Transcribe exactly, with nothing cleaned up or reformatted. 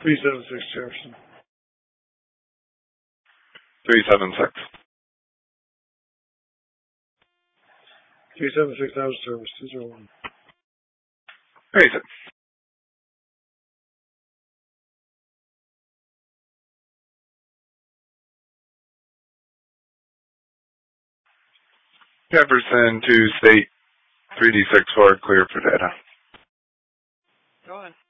three seven six Jefferson. three seven six. three seven six out of service, two zero one. three six. Jefferson to state three D six four, clear for data. Go ahead.